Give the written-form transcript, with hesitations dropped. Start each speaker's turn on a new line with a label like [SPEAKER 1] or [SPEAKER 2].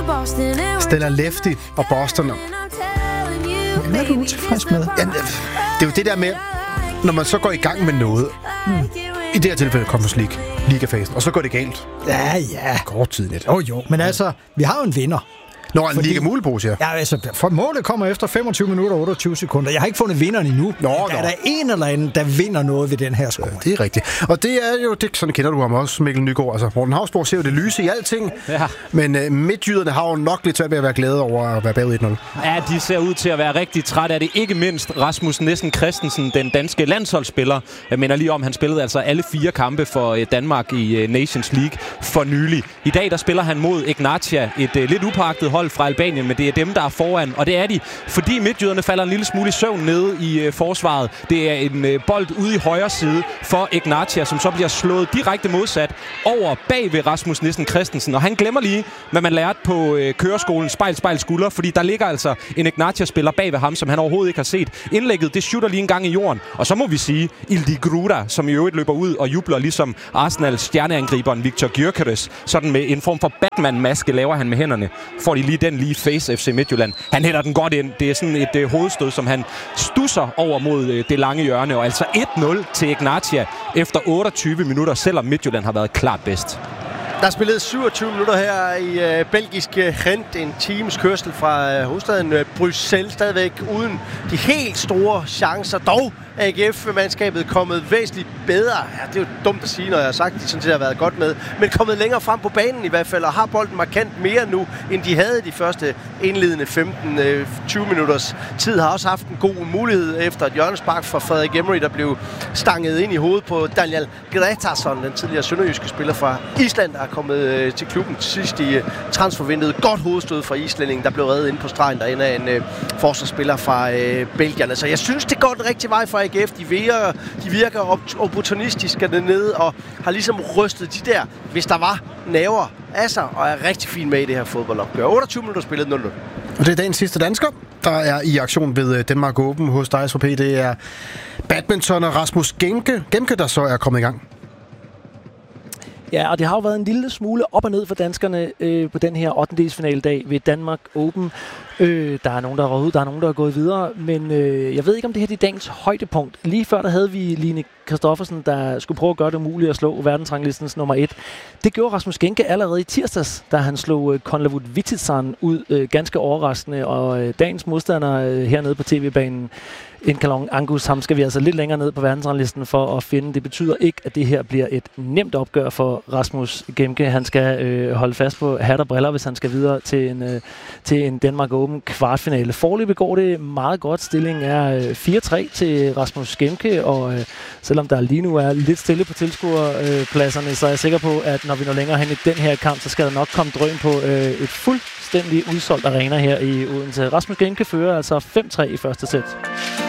[SPEAKER 1] Stella Lefty og Boston.
[SPEAKER 2] Hvad er du utilfreds med?
[SPEAKER 1] Ja, det er jo det der med, når man så går i gang med noget. I det her tilfælde Conference League, ligafasen, og så går det galt.
[SPEAKER 2] Ja.
[SPEAKER 1] Kort tid lidt.
[SPEAKER 2] Jo, men altså, vi har jo en vinder.
[SPEAKER 1] Nå, en Liga Mulepose, ja.
[SPEAKER 2] Ja, altså, for målet kommer efter 25 minutter og 28 sekunder. Jeg har ikke fundet vinderen endnu. Der er en eller anden, der vinder noget ved den her score.
[SPEAKER 1] Ja, det er rigtigt. Og det er jo, sådan kender du ham også, Mikkel Nygaard. Altså, Morten Hausborg ser jo det lyse i alting. Ja. Men midtjyderne har jo nok lidt svært ved at være glade over at være bagud 1-0.
[SPEAKER 3] Ja, de ser ud til at være rigtig træt af det. Ikke mindst Rasmus Nissen Christensen, den danske landsholdsspiller. Jeg mener lige om, han spillede altså alle 4 kampe for Danmark i Nations League for nylig. I dag der spiller han mod Ignatia, et lidt upåagtet hold fra Albanien, men det er dem, der er foran. Og det er de, fordi midtjyderne falder en lille smule i søvn nede i forsvaret. Det er en bold ude i højre side for Ignatia, som så bliver slået direkte modsat over bag ved Rasmus Nissen Christensen. Og han glemmer lige, hvad man lærte på køreskolen spejl, skulder, fordi der ligger altså en Ignatia-spiller bag ved ham, som han overhovedet ikke har set. Indlægget, det shooter lige en gang i jorden. Og så må vi sige, Ildi Gruda, som i øvrigt løber ud og jubler, ligesom Arsenals stjerneangriberen Viktor Gyökeres. Sådan med en form for Batman-maske laver han med hænderne. Får de lige den lige face FC Midtjylland. Han hætter den godt ind. Det er sådan et hovedstød, som han stusser over mod det lange hjørne. Og altså 1-0 til Ignatia efter 28 minutter, selvom Midtjylland har været klart bedst.
[SPEAKER 4] Der er spillet 27 minutter her i belgisk Gent. En times kørsel fra hovedstaden Bruxelles. Stadigvæk uden de helt store chancer. Dog er AGF-mandskabet kommet væsentligt bedre. Ja, det er jo dumt at sige, når jeg har sagt, at de sådan set har været godt med. Men kommet længere frem på banen i hvert fald, og har bolden markant mere nu, end de havde de første indledende 15-20 minutters tid. Har også haft en god mulighed efter et hjørnespark fra Frederik Emery, der blev stanget ind i hovedet på Daniel Gretarsson, den tidligere sønderjyske spiller fra Island, der er kommet til klubben sidst i transfervinduet. Godt hovedstød fra islændingen, der blev reddet ind på stregen, der ender en forsvarsspiller fra Belgien. Så jeg synes, det går den rigtige vej for AGF. De virker opportunistiske dernede og har ligesom rystet de der, hvis der var naver af sig, og er rigtig fin med i det her fodboldopgør. 28 minutter spillet 0-0.
[SPEAKER 1] Og det er dagens sidste dansker, der er i aktion ved Danmark Open hos dig, SVP. Det er badminton og Rasmus Gemke, der så er kommet i gang.
[SPEAKER 5] Ja, og det har jo været en lille smule op og ned for danskerne på den her 8. ved Danmark Open. Der er nogen, der er røget ud, der er nogen, der er gået videre, men jeg ved ikke, om det her er dagens højdepunkt. Lige før der havde vi Line Kristoffersen, der skulle prøve at gøre det muligt at slå verdensranglistens nummer 1. Det gjorde Rasmus Genke allerede i tirsdags, da han slog Konlavut Vitsitsan ud ganske overraskende, og dagens modstander hernede på tv-banen, Enkalong Angus, ham skal vi altså lidt længere ned på verdensranglisten for at finde. Det betyder ikke, at det her bliver et nemt opgør for Rasmus Gemke. Han skal holde fast på hat og briller, hvis han skal videre til en Danmark Open kvartfinale. Foreløbig går det meget godt. Stillingen er 4-3 til Rasmus Gemke, og selvom der lige nu er lidt stille på tilskuerpladserne, så er jeg sikker på, at når vi når længere hen i den her kamp, så skal der nok komme drøn på et fuldstændig udsolgt arena her i Odense. Rasmus Gemke fører altså 5-3 i første sæt.